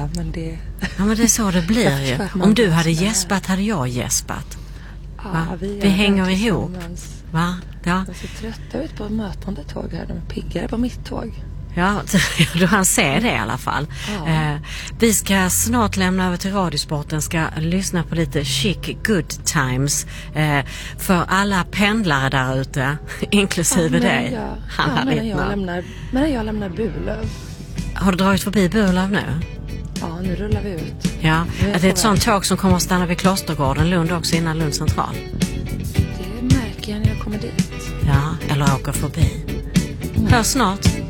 säga, men det... Ja, men det är så det blir ju. Om du hade gäspat hade jag gäspat. Ja, Vi hänger ihop. Va? Ja. De ser trötta ut på mötande tåg här. De är piggare på mitt tåg. Ja, du hann se det i alla fall. Ja. Vi ska snart lämna över till Radiosporten, ska lyssna på lite chic good times för alla pendlare där ute, inklusive dig. Men jag lämnar Burlöv. Har du dragit förbi Burlöv nu? Ja, nu rullar vi ut. Ja, det är ett sånt tåg som kommer att stanna vid Klostergården, Lund också, innan Lund central. Det märker jag när jag kommer dit. Ja, eller åker förbi. Hör snart.